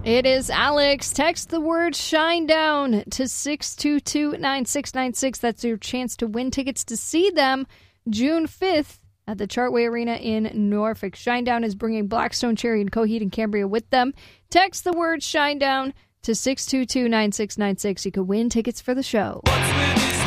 It is Alex. Text the word Shinedown to 622-9696. That's your chance to win tickets to see them June 5th at the Chartway Arena in Norfolk. Shinedown is bringing Blackstone, Cherry, and Coheed and Cambria with them. Text the word Shinedown to 622-9696. You could win tickets for the show.